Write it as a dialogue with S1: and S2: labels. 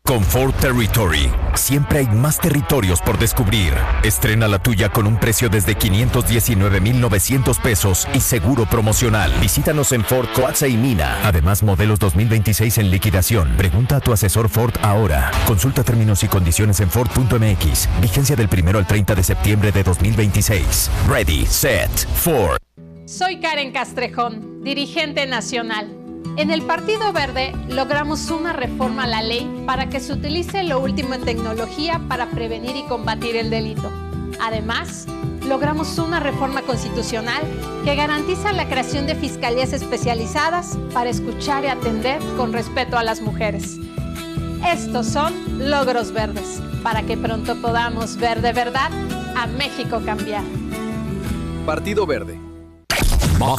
S1: Con Ford Territory, siempre hay más territorios por descubrir. Estrena la tuya con un precio desde 519,900 pesos y seguro promocional. Visítanos en Ford Coatza y Mina. Además, modelos 2026 en liquidación. Pregunta a tu asesor Ford ahora. Consulta términos y condiciones en Ford.mx. Vigencia del 1 al 30 de septiembre de 2026. Ready, set, Ford.
S2: Soy Karen Castrejón, dirigente nacional. En el Partido Verde logramos una reforma a la ley para que se utilice lo último en tecnología para prevenir y combatir el delito. Además, logramos una reforma constitucional que garantiza la creación de fiscalías especializadas para escuchar y atender con respeto a las mujeres. Estos son logros verdes, para que pronto podamos ver de verdad a México cambiar.
S3: Partido Verde.